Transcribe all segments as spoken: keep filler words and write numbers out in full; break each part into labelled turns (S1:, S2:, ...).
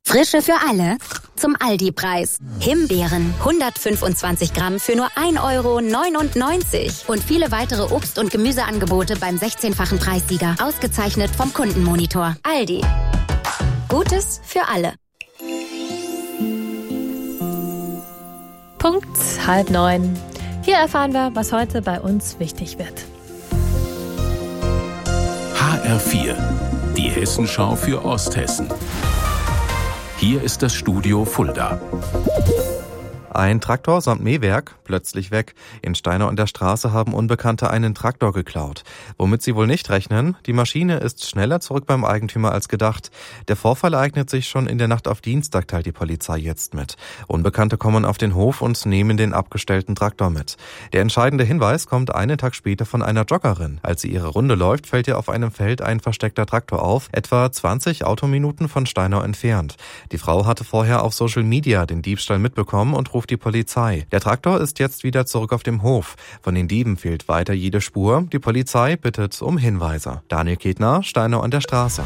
S1: Frische für alle zum Aldi-Preis. Himbeeren hundertfünfundzwanzig Gramm für nur ein Euro neunundneunzig. Und viele weitere Obst- und Gemüseangebote beim sechzehnfachen Preissieger. Ausgezeichnet vom Kundenmonitor. Aldi. Gutes für alle.
S2: Punkt halb neun. Hier erfahren wir, was heute bei uns wichtig wird.
S3: H R vier. Die Hessenschau für Osthessen. Hier ist das Studio Fulda.
S4: Ein Traktor samt Mähwerk, plötzlich weg. In Steinau an der Straße haben Unbekannte einen Traktor geklaut. Womit sie wohl nicht rechnen, die Maschine ist schneller zurück beim Eigentümer als gedacht. Der Vorfall ereignet sich schon in der Nacht auf Dienstag, teilt die Polizei jetzt mit. Unbekannte kommen auf den Hof und nehmen den abgestellten Traktor mit. Der entscheidende Hinweis kommt einen Tag später von einer Joggerin. Als sie ihre Runde läuft, fällt ihr auf einem Feld ein versteckter Traktor auf, etwa zwanzig Autominuten von Steinau entfernt. Die Frau hatte vorher auf Social Media den Diebstahl mitbekommen und ruft die Polizei. Der Traktor ist jetzt wieder zurück auf dem Hof. Von den Dieben fehlt weiter jede Spur. Die Polizei bittet um Hinweise. Daniel Ketner, Steinau an der Straße.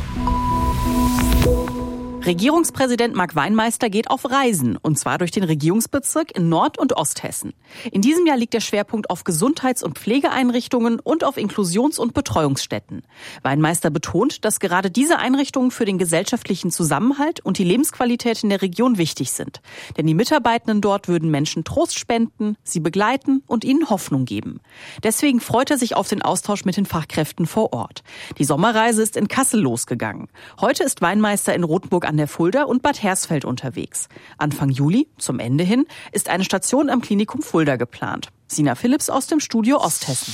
S5: Regierungspräsident Marc Weinmeister geht auf Reisen, und zwar durch den Regierungsbezirk in Nord- und Osthessen. In diesem Jahr liegt der Schwerpunkt auf Gesundheits- und Pflegeeinrichtungen und auf Inklusions- und Betreuungsstätten. Weinmeister betont, dass gerade diese Einrichtungen für den gesellschaftlichen Zusammenhalt und die Lebensqualität in der Region wichtig sind. Denn die Mitarbeitenden dort würden Menschen Trost spenden, sie begleiten und ihnen Hoffnung geben. Deswegen freut er sich auf den Austausch mit den Fachkräften vor Ort. Die Sommerreise ist in Kassel losgegangen. Heute ist Weinmeister in Rothenburg an der Fulda und Bad Hersfeld unterwegs. Anfang Juli, zum Ende hin, ist eine Station am Klinikum Fulda geplant. Sina Philipps aus dem Studio Osthessen.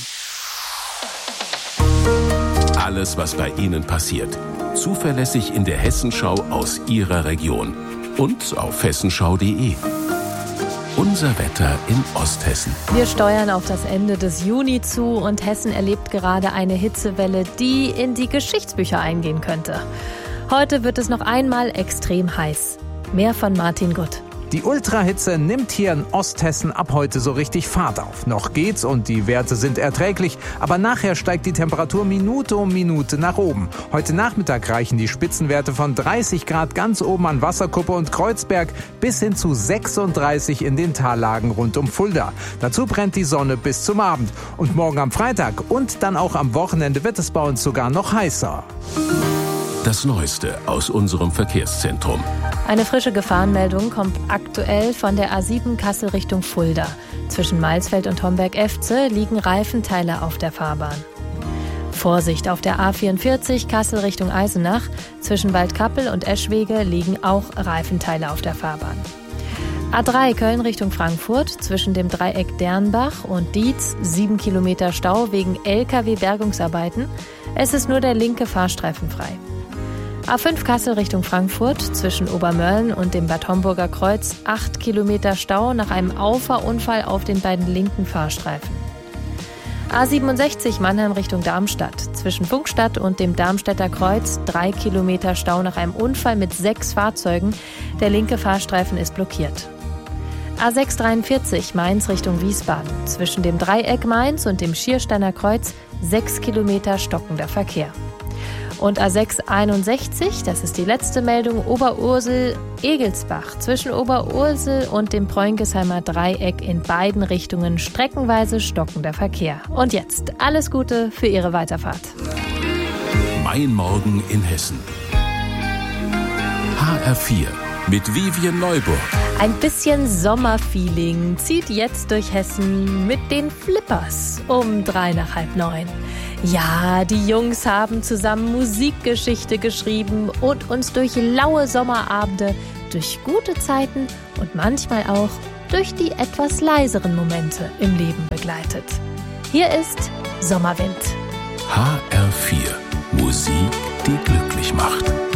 S3: Alles, was bei Ihnen passiert. Zuverlässig in der Hessenschau aus Ihrer Region. Und auf hessenschau punkt de. Unser Wetter in Osthessen.
S2: Wir steuern auf das Ende des Juni zu und Hessen erlebt gerade eine Hitzewelle, die in die Geschichtsbücher eingehen könnte. Heute wird es noch einmal extrem heiß. Mehr von Martin Gutt.
S6: Die Ultrahitze nimmt hier in Osthessen ab heute so richtig Fahrt auf. Noch geht's und die Werte sind erträglich, aber nachher steigt die Temperatur Minute um Minute nach oben. Heute Nachmittag reichen die Spitzenwerte von dreißig Grad ganz oben an Wasserkuppe und Kreuzberg bis hin zu sechsunddreißig in den Tallagen rund um Fulda. Dazu brennt die Sonne bis zum Abend. Und morgen am Freitag und dann auch am Wochenende wird es bei uns sogar noch heißer.
S3: Das Neueste aus unserem Verkehrszentrum.
S2: Eine frische Gefahrenmeldung kommt aktuell von der A sieben Kassel Richtung Fulda. Zwischen Mailsfeld und Homberg-Efze liegen Reifenteile auf der Fahrbahn. Vorsicht auf der A vierundvierzig Kassel Richtung Eisenach. Zwischen Waldkappel und Eschwege liegen auch Reifenteile auf der Fahrbahn. A drei Köln Richtung Frankfurt, zwischen dem Dreieck Dernbach und Dietz, sieben Kilometer Stau wegen L K W-Bergungsarbeiten. Es ist nur der linke Fahrstreifen frei. A fünf Kassel Richtung Frankfurt, zwischen Obermörlen und dem Bad Homburger Kreuz, acht Kilometer Stau nach einem Auffahrunfall auf den beiden linken Fahrstreifen. A siebenundsechzig Mannheim Richtung Darmstadt, zwischen Funkstadt und dem Darmstädter Kreuz, drei Kilometer Stau nach einem Unfall mit sechs Fahrzeugen. Der linke Fahrstreifen ist blockiert. A sechs dreiundvierzig Mainz Richtung Wiesbaden, zwischen dem Dreieck Mainz und dem Schiersteiner Kreuz, sechs Kilometer stockender Verkehr. Und A sechs einundsechzig, das ist die letzte Meldung, Oberursel-Egelsbach, zwischen Oberursel und dem Preunkesheimer Dreieck in beiden Richtungen streckenweise stockender Verkehr. Und jetzt alles Gute für Ihre Weiterfahrt.
S3: Mein Morgen in Hessen. H R vier mit Vivian Neuburg.
S2: Ein bisschen Sommerfeeling zieht jetzt durch Hessen mit den Flippers um drei nach halb neun. Ja, die Jungs haben zusammen Musikgeschichte geschrieben und uns durch laue Sommerabende, durch gute Zeiten und manchmal auch durch die etwas leiseren Momente im Leben begleitet. Hier ist Sommerwind.
S3: H R vier. Musik, die glücklich macht.